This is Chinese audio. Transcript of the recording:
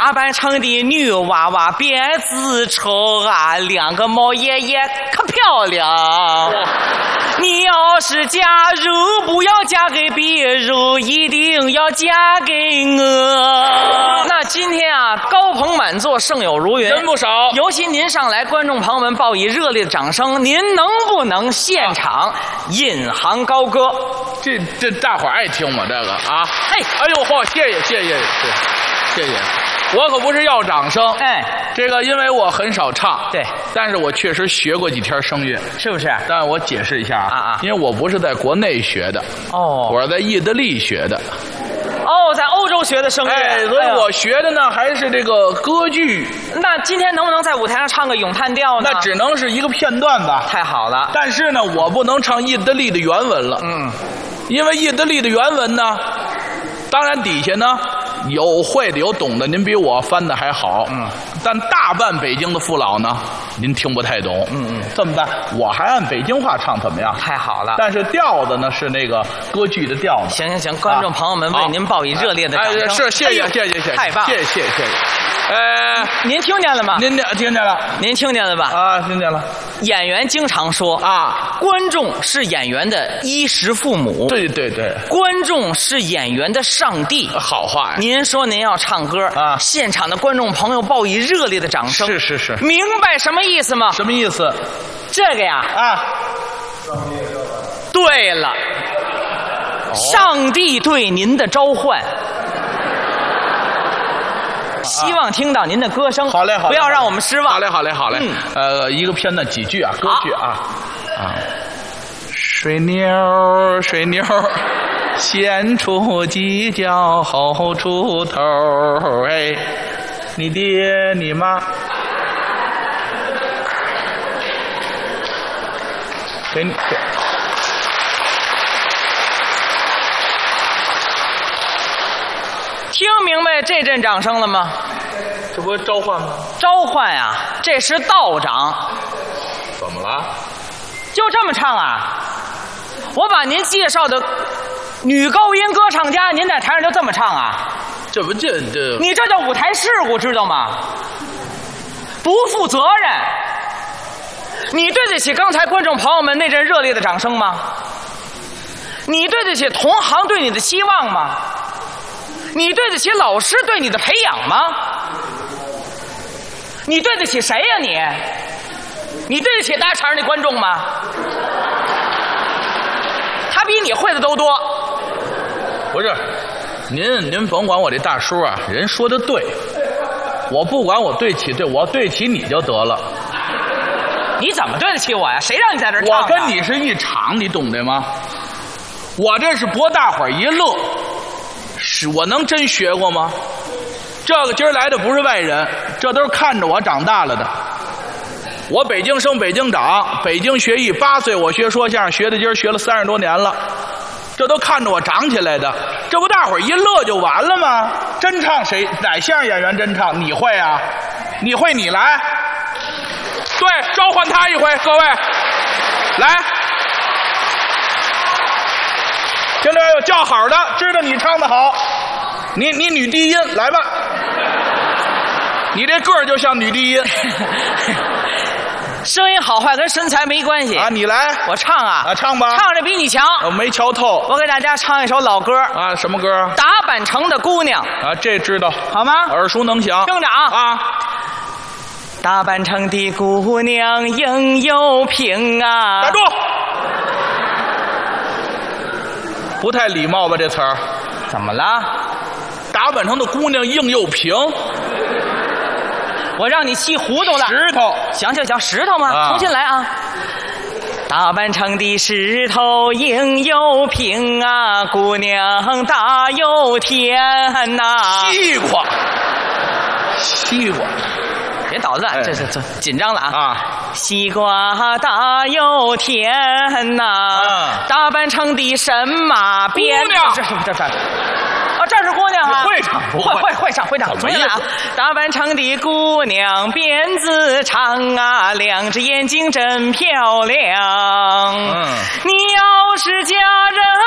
打扮成的女娃娃辫子丑啊，两个毛爷爷可漂亮。你要是假如不要嫁给别人，一定要嫁给我。那今天啊，高朋满座，盛友如云， 人不少。 尤其您上来，观众朋友们报以热烈的掌声。您能不能现场引吭高歌？ 这大伙儿爱听吗？这个啊， 嘿， 哎呦嚯，谢谢。我可不是要掌声， 哎， 这个因为我很少唱， 对， 但是我确实学过几天声乐， 是不是？ 但我解释一下啊， 因为我不是在国内学的， 哦， 我是在意大利学的， 哦，在欧洲学的声乐， 哎，所以我学的呢还是这个歌剧。 那今天能不能在舞台上唱个咏叹调呢？ 那只能是一个片段吧。 太好了， 但是呢，我不能唱意大利的原文了，因为意大利的原文呢，当然底下呢。有会的，有懂的，您比我翻的还好。但大半北京的父老呢，您听不太懂。这么办？我还按北京话唱，怎么样？ 太好了。 但是调子呢是那个歌剧的调子。 行，观众朋友们为您报以热烈的掌声。 是，谢谢， 太棒， 谢谢。 您听见了吗？ 您听见了？ 您听见了吧？ 啊，听见了。 演员经常说啊， 观众是演员的衣食父母。 对， 观众是演员的上帝。 好话呀。 您说您要唱歌啊， 现场的观众朋友报以热烈的掌声。 是， 明白什么意思吗？ 什么意思？ 这个呀啊， 对了，上帝对您的召唤。希望听到您的歌声。 好嘞， 不要让我们失望。 好嘞。一个片段几句啊，歌剧啊。水妞，先出犄角后出头，哎，你爹你妈，给你。 听明白这阵掌声了吗？ 这不是召唤吗？ 召唤呀，这是道长。 怎么了？ 就这么唱啊？我把您介绍的女高音歌唱家，您在台上就这么唱啊？ 这你这叫舞台事故，知道吗？不负责任。你对得起刚才观众朋友们那阵热烈的掌声吗？你对得起同行对你的期望吗？你对得起老师对你的培养吗？你对得起谁呀你对得起大场的观众吗？他比你会的都多。 不是，您甭管我这大叔啊，人说的对，我不管我对起对，我对起你就得了。 你怎么对得起我呀？谁让你在这唱？ 我跟你是一场，你懂的吗？我这是博大伙儿一乐。是我能真学过吗？这个今儿来的不是外人，这都是看着我长大了的。我北京生，北京长，北京学艺，8岁我学说相声，学的今儿学了30多年了，这都看着我长起来的。这不大伙儿一乐就完了吗？真唱谁？哪相声演员真唱？你会啊？你会你来？对，召唤他一回，各位，来。听着有叫好的，知道你唱的好，你女低音来吧，你这个儿就像女低音， 声音好坏跟身材没关系啊！你来， 我唱啊， 唱吧， 唱着比你强。 我没瞧透。 我给大家唱一首老歌啊，什么歌？ 打板城的姑娘啊，这知道好吗？ 耳熟能详。 听着啊。打板城的姑娘应有凭啊！ 打住！不太礼貌吧？这词儿怎么了？ 打板城的姑娘应有凭， 我让你气糊涂了。 石头， 行，石头吗？重新来啊！打板城的石头应有凭啊，姑娘大有天呐！ 西瓜， 别捣乱，这紧张了啊！ 西瓜大有天呐！打板城的神马鞭，这是姑娘啊！ 会唱不会？ 会唱，重新来啊！打扮成的姑娘辫子长啊，两只眼睛真漂亮。你要是嫁人